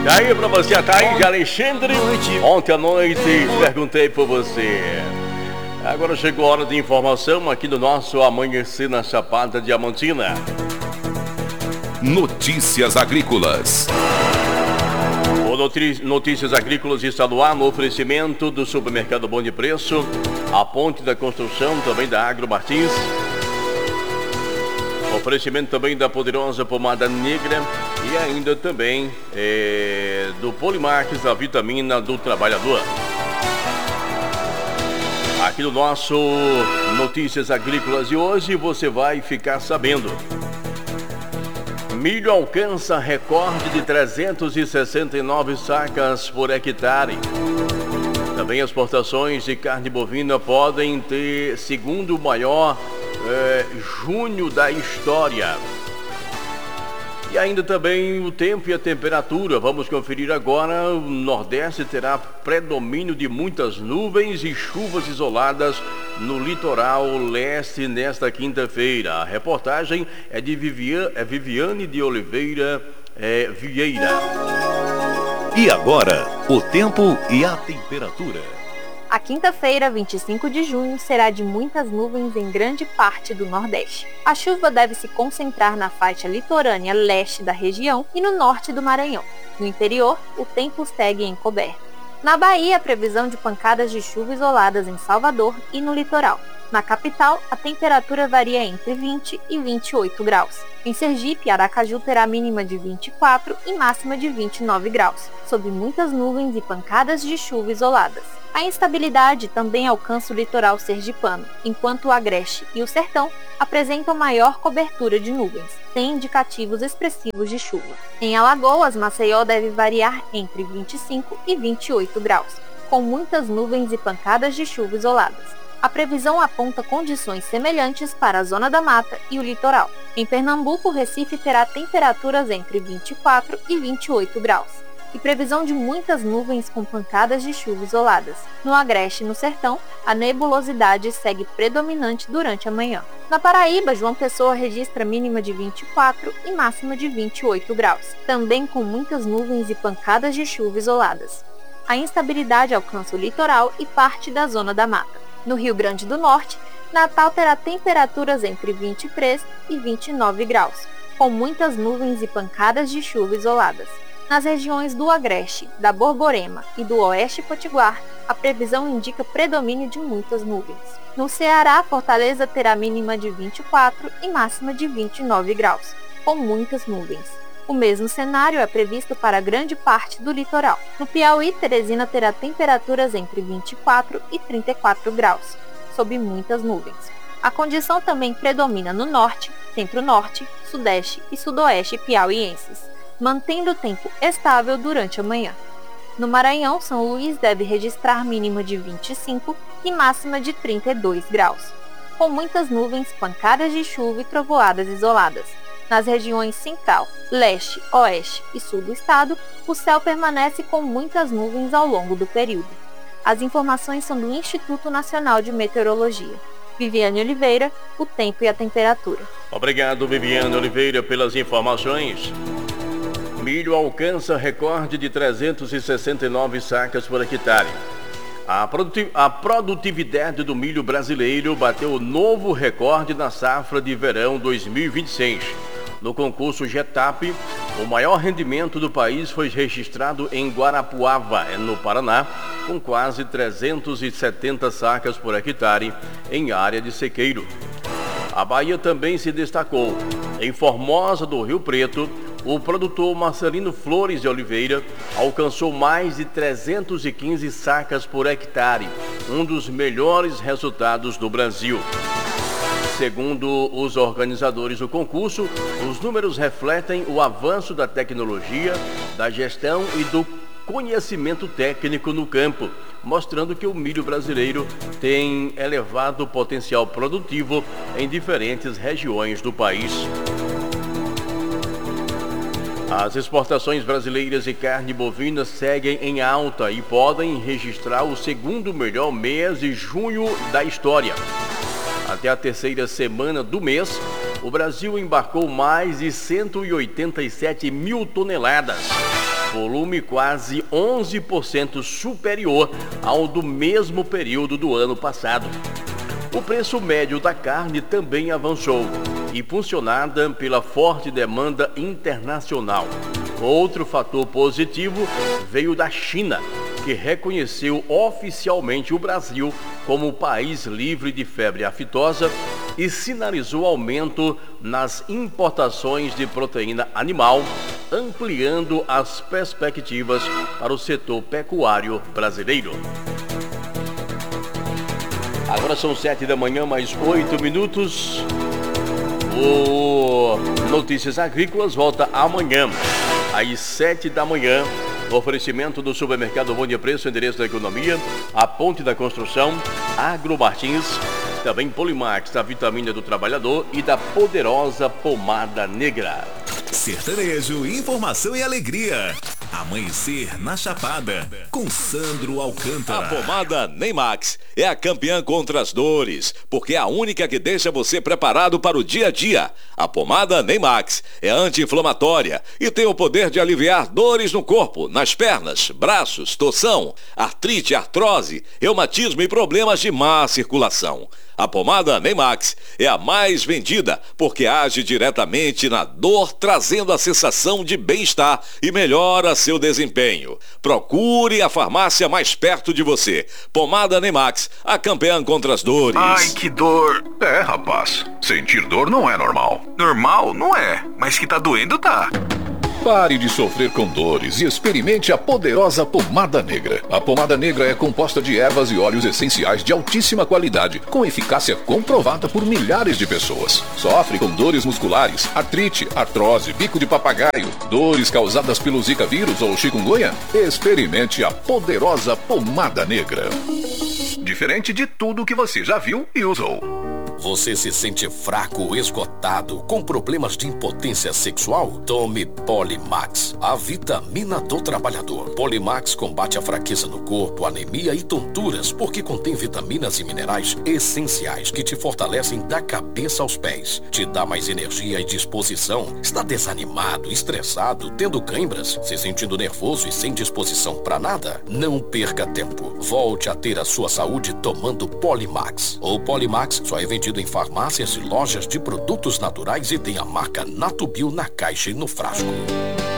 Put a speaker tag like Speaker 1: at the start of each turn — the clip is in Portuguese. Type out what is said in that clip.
Speaker 1: E aí, pra você, a Thaís de Alexandre. Ontem à noite perguntei por você. Agora chegou a hora de informação aqui do nosso Amanhecer na Chapada Diamantina.
Speaker 2: Notícias Agrícolas.
Speaker 1: O Notícias Agrícolas está no ar no oferecimento do Supermercado Bom de Preço, a Ponte da Construção, também da Agro Martins. Oferecimento também da poderosa pomada negra e ainda também do Polimarques, a vitamina do trabalhador. Aqui no nosso Notícias Agrícolas de hoje você vai ficar sabendo. Milho alcança recorde de 369 sacas por hectare. Também as exportações de carne bovina podem ter segundo maior junho da história. E ainda também o tempo e a temperatura. Vamos conferir agora. O Nordeste terá predomínio de muitas nuvens e chuvas isoladas no litoral leste nesta quinta-feira. A reportagem é de Viviane de Oliveira Vieira.
Speaker 2: E agora, o tempo e a temperatura.
Speaker 3: A quinta-feira, 25 de junho, será de muitas nuvens em grande parte do Nordeste. A chuva deve se concentrar na faixa litorânea leste da região e no norte do Maranhão. No interior, o tempo segue encoberto. Na Bahia, a previsão de pancadas de chuva isoladas em Salvador e no litoral. Na capital, a temperatura varia entre 20 e 28 graus. Em Sergipe, Aracaju terá mínima de 24 e máxima de 29 graus, sob muitas nuvens e pancadas de chuva isoladas. A instabilidade também alcança o litoral sergipano, enquanto o Agreste e o Sertão apresentam maior cobertura de nuvens, sem indicativos expressivos de chuva. Em Alagoas, Maceió deve variar entre 25 e 28 graus, com muitas nuvens e pancadas de chuva isoladas. A previsão aponta condições semelhantes para a Zona da Mata e o litoral. Em Pernambuco, o Recife terá temperaturas entre 24 e 28 graus. E previsão de muitas nuvens com pancadas de chuva isoladas. No Agreste e no Sertão, a nebulosidade segue predominante durante a manhã. Na Paraíba, João Pessoa registra mínima de 24 e máxima de 28 graus, também com muitas nuvens e pancadas de chuva isoladas. A instabilidade alcança o litoral e parte da Zona da Mata. No Rio Grande do Norte, Natal terá temperaturas entre 23 e 29 graus, com muitas nuvens e pancadas de chuva isoladas. Nas regiões do Agreste, da Borborema e do Oeste Potiguar, a previsão indica predomínio de muitas nuvens. No Ceará, Fortaleza terá mínima de 24 e máxima de 29 graus, com muitas nuvens. O mesmo cenário é previsto para grande parte do litoral. No Piauí, Teresina terá temperaturas entre 24 e 34 graus, sob muitas nuvens. A condição também predomina no norte, centro-norte, sudeste e sudoeste piauienses, mantendo o tempo estável durante a manhã. No Maranhão, São Luís deve registrar mínima de 25 e máxima de 32 graus, com muitas nuvens, pancadas de chuva e trovoadas isoladas. Nas regiões central, leste, oeste e sul do estado, o céu permanece com muitas nuvens ao longo do período. As informações são do Instituto Nacional de Meteorologia. Viviane Oliveira, o tempo e a temperatura.
Speaker 1: Obrigado, Viviane Oliveira, pelas informações. Milho alcança recorde de 369 sacas por hectare. A produtividade do milho brasileiro bateu novo recorde na safra de verão 2026. No concurso GETAP, o maior rendimento do país foi registrado em Guarapuava, no Paraná, com quase 370 sacas por hectare em área de sequeiro. A Bahia também se destacou. Em Formosa do Rio Preto, o produtor Marcelino Flores de Oliveira alcançou mais de 315 sacas por hectare, um dos melhores resultados do Brasil. Segundo os organizadores do concurso, os números refletem o avanço da tecnologia, da gestão e do conhecimento técnico no campo, mostrando que o milho brasileiro tem elevado potencial produtivo em diferentes regiões do país. As exportações brasileiras de carne bovina seguem em alta e podem registrar o segundo melhor mês de junho da história. Até a terceira semana do mês, o Brasil embarcou mais de 187 mil toneladas, volume quase 11% superior ao do mesmo período do ano passado. O preço médio da carne também avançou, impulsionada pela forte demanda internacional. Outro fator positivo veio da China, que reconheceu oficialmente o Brasil como país livre de febre aftosa e sinalizou aumento nas importações de proteína animal, ampliando as perspectivas para o setor pecuário brasileiro. Agora são 7 da manhã, mais 8 minutos. O Notícias Agrícolas volta amanhã, às 7 da manhã. No oferecimento do supermercado Bom Dia Preço, endereço da economia, a Ponte da Construção, Agro Martins, também Polimax, da vitamina do trabalhador e da poderosa pomada negra.
Speaker 2: Sertanejo, informação e alegria. Amanhecer na Chapada, com Sandro Alcântara.
Speaker 4: A pomada Neymax é a campeã contra as dores, porque é a única que deixa você preparado para o dia a dia. A pomada Neymax é anti-inflamatória e tem o poder de aliviar dores no corpo, nas pernas, braços, torção, artrite, artrose, reumatismo e problemas de má circulação. A pomada Neymax é a mais vendida porque age diretamente na dor, trazendo a sensação de bem-estar e melhora seu desempenho. Procure a farmácia mais perto de você. Pomada Neymax, a campeã contra as dores.
Speaker 5: Ai, que dor. É, rapaz, sentir dor não é normal. Normal não é, mas que tá doendo tá.
Speaker 6: Pare de sofrer com dores e experimente a poderosa pomada negra. A pomada negra é composta de ervas e óleos essenciais de altíssima qualidade, com eficácia comprovada por milhares de pessoas. Sofre com dores musculares, artrite, artrose, bico de papagaio, dores causadas pelo Zika vírus ou chikungunya? Experimente a poderosa pomada negra. Diferente de tudo que você já viu e usou.
Speaker 7: Você se sente fraco, esgotado, com problemas de impotência sexual? Tome Polimax, a vitamina do trabalhador. Polimax combate a fraqueza no corpo, anemia e tonturas, porque contém vitaminas e minerais essenciais que te fortalecem da cabeça aos pés. Te dá mais energia e disposição. Está desanimado, estressado, tendo câimbras, se sentindo nervoso e sem disposição para nada? Não perca tempo. Volte a ter a sua saúde tomando Polimax. O Polimax só é vendido em farmácias e lojas de produtos naturais e tem a marca Natubio na caixa e no frasco.